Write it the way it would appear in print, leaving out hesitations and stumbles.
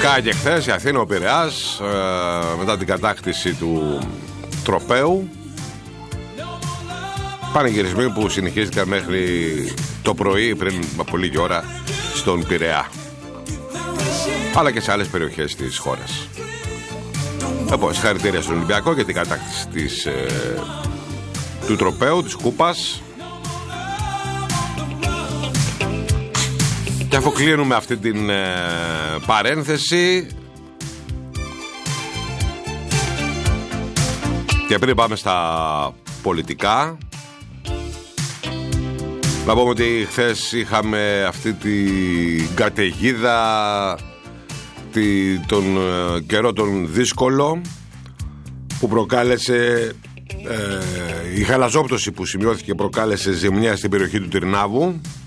Σκάγε χθες η Αθήνα, ο Πειραιάς, μετά την κατάκτηση του τροπαίου. Πανηγυρισμοί που συνεχίστηκαν μέχρι το πρωί, πριν από λίγη ώρα, στον Πειραιά, αλλά και σε άλλες περιοχές της χώρας. Λοιπόν, συγχαρητήρια στον Ολυμπιακό για την κατάκτηση του τροπαίου, της κούπας. Και αφού κλείνουμε αυτή την παρένθεση και πριν πάμε στα πολιτικά, να πούμε ότι χθες είχαμε αυτή την καταιγίδα, τον καιρό τον δύσκολο, που προκάλεσε η χαλαζόπτωση που σημειώθηκε, προκάλεσε ζημιά στην περιοχή του Τυρνάβου.